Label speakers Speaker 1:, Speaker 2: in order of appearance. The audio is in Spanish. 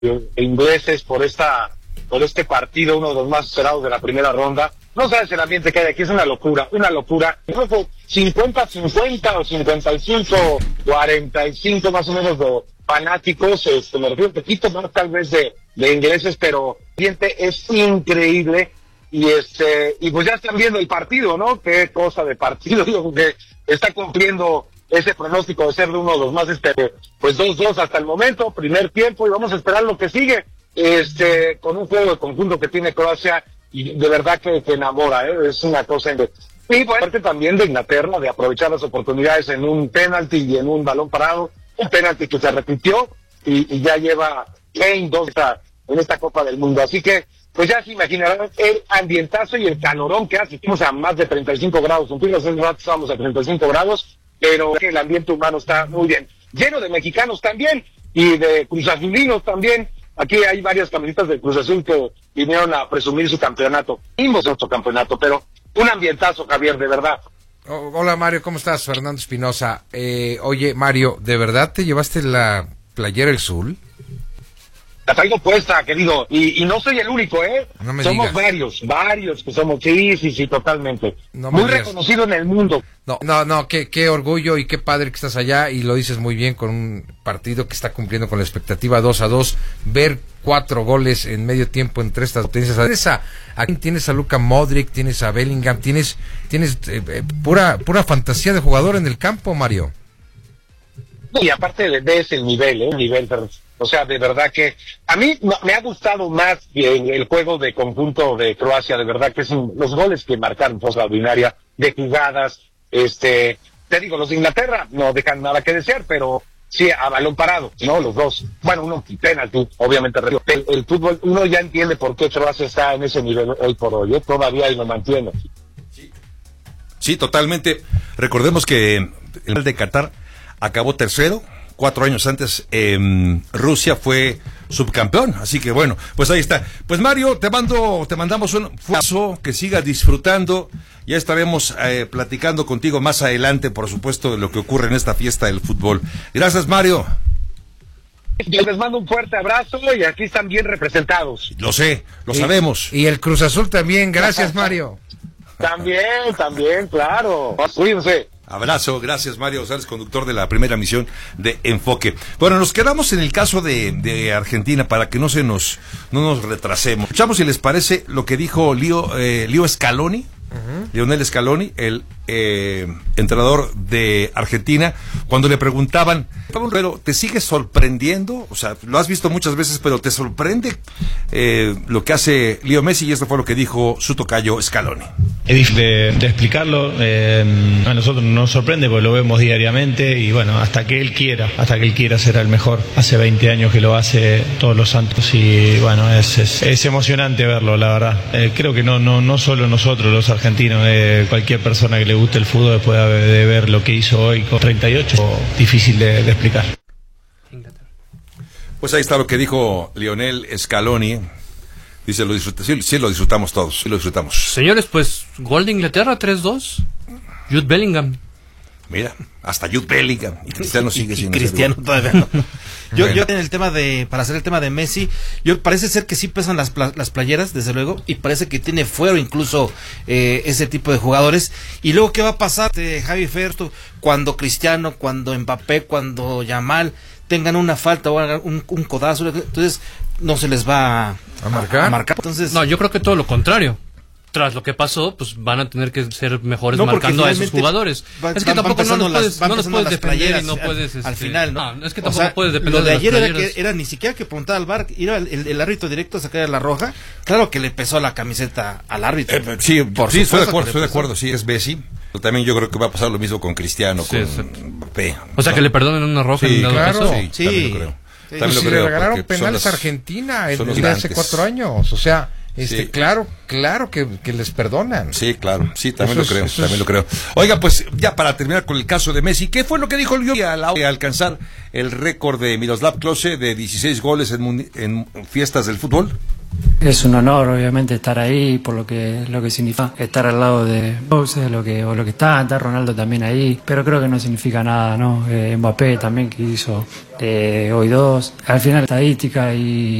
Speaker 1: ingleses por este partido, uno de los más esperados de la primera ronda. No sabes el ambiente que hay aquí, es una locura. Creo que 50-50 o 55-45 más o menos de fanáticos, me refiero un poquito más tal vez de ingleses, pero el ambiente es increíble. Y pues ya están viendo el partido, ¿no? Qué cosa de partido, digo, que está cumpliendo ese pronóstico de ser de uno de los más pues 2-2 hasta el momento, primer tiempo, y vamos a esperar lo que sigue, con un juego de conjunto que tiene Croacia, y de verdad que enamora, es una cosa y por parte también de Inglaterra, de aprovechar las oportunidades en un penalti y en un balón parado, un penalti que se repitió, y ya lleva Kane 2 en esta Copa del Mundo, así que pues ya se imaginarán el ambientazo y el calorón que hace. Estamos a más de 35 grados, un poquito hace un rato estábamos a 35 grados, pero el ambiente humano está muy bien. Lleno de mexicanos también, y de cruzazulinos también. Aquí hay varias camisetas del Cruz Azul que vinieron a presumir su campeonato. Vimos nuestro campeonato, pero un ambientazo, Javier, de verdad.
Speaker 2: Hola, Mario, ¿cómo estás? Fernando Espinosa. Oye, Mario, ¿de verdad te llevaste la playera El Zul?
Speaker 1: La traigo puesta, querido, y no soy el único,
Speaker 2: No me
Speaker 1: somos
Speaker 2: digas.
Speaker 1: varios que somos, sí, totalmente.
Speaker 2: No me
Speaker 1: muy
Speaker 2: digas.
Speaker 1: reconocido en el mundo.
Speaker 2: No, qué orgullo y qué padre que estás allá, y lo dices muy bien, con un partido que está cumpliendo con la expectativa 2-2, ver 4 goles en medio tiempo entre estas potencias. Aquí tienes a Luka Modric, tienes a Bellingham, tienes pura fantasía de jugador en el campo, Mario.
Speaker 1: Y aparte ves el nivel, o sea, de verdad que a mí me ha gustado más el juego de conjunto de Croacia, de verdad que son los goles que marcaron, pues la ordinaria, de jugadas, te digo, los de Inglaterra no dejan nada que desear, pero sí, a balón parado, ¿no? Los dos. Bueno, uno penalti, obviamente. El fútbol, uno ya entiende por qué Croacia está en ese nivel hoy por hoy, todavía y lo mantiene.
Speaker 3: Sí, totalmente. Recordemos que el de Qatar acabó tercero. 4 años antes Rusia fue subcampeón, así que bueno, pues ahí está. Pues Mario, te mandamos un fuerzo, que sigas disfrutando. Ya estaremos platicando contigo más adelante, por supuesto, de lo que ocurre en esta fiesta del fútbol. Gracias, Mario.
Speaker 1: Yo les mando un fuerte abrazo y aquí están bien representados.
Speaker 3: Lo sé, lo sabemos.
Speaker 2: Y el Cruz Azul también, gracias, Mario.
Speaker 1: También, claro. Cuídense.
Speaker 3: Abrazo, gracias Mario González, conductor de la primera emisión de Enfoque. Bueno, nos quedamos en el caso de Argentina para que no nos retrasemos. Escuchamos, si les parece, lo que dijo Leo Scaloni, Lionel Scaloni, el entrenador de Argentina, cuando le preguntaban, pero ¿te sigue sorprendiendo? O sea, lo has visto muchas veces, pero ¿te sorprende lo que hace Leo Messi? Y esto fue lo que dijo su tocayo Scaloni.
Speaker 4: Es difícil de explicarlo, a nosotros nos sorprende porque lo vemos diariamente y bueno, hasta que él quiera será el mejor. Hace 20 años que lo hace todos los santos y bueno, es emocionante verlo, la verdad. Creo que no solo nosotros los argentinos, cualquier persona que le guste el fútbol después de ver lo que hizo hoy con 38, difícil de explicar.
Speaker 3: Pues ahí está lo que dijo Lionel Scaloni. Dice, sí lo disfrutamos todos, sí lo disfrutamos.
Speaker 5: Señores, pues gol de Inglaterra, 3-2. Jude Bellingham.
Speaker 3: Mira, hasta Jude Bellingham. Y Cristiano sigue siendo.
Speaker 6: Cristiano todavía no. Yo en el tema para hacer el tema de Messi, parece ser que sí pesan las playeras, desde luego, y parece que tiene fuero incluso ese tipo de jugadores. Y luego, ¿qué va a pasar, Javi Ferto, cuando Cristiano, cuando Mbappé, cuando Yamal tengan una falta o hagan un codazo? Entonces no se les va a marcar. Entonces,
Speaker 5: no, yo creo que todo lo contrario. Tras lo que pasó, pues van a tener que ser mejores marcando a esos jugadores. Es que tampoco no los puedes depender y no puedes...
Speaker 6: al final, ¿no?
Speaker 5: Es que tampoco puedes depender
Speaker 6: lo de ayer
Speaker 5: las playeras.
Speaker 6: era ni siquiera que preguntaba al VAR, ir el árbitro directo a sacar la roja. Claro que le pesó la camiseta al árbitro.
Speaker 3: Sí, estoy de acuerdo, sí, es Messi. Pero también yo creo que va a pasar lo mismo con Cristiano, con Mbappé.
Speaker 5: O sea, que le perdonen una roja.
Speaker 2: Sí, claro.
Speaker 3: Sí, también lo creo.
Speaker 2: Le regalaron penales a Argentina desde hace 4 años. O sea, Sí. Claro que les perdonan.
Speaker 3: Sí, claro, sí, también lo creo. Oiga, pues ya para terminar con el caso de Messi, ¿qué fue lo que dijo el a la hora de alcanzar el récord de Miroslav Klose de 16 goles en fiestas del fútbol?
Speaker 7: Es un honor, obviamente, estar ahí por lo que significa estar al lado de Bose, lo que está Ronaldo también ahí, pero creo que no significa nada, ¿no? Mbappé también, que hizo hoy 2, al final estadística y